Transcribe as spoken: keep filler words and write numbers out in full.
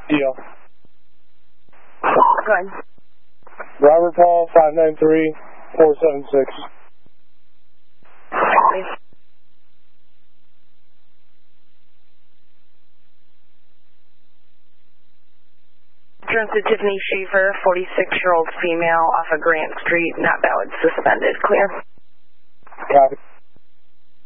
Deal. Go ahead. Robert Paul, five nine three, four seven six. Please. Turn to Tiffany Schaefer, forty-six-year-old female off of Grant Street, not valid, suspended. Clear. Copy.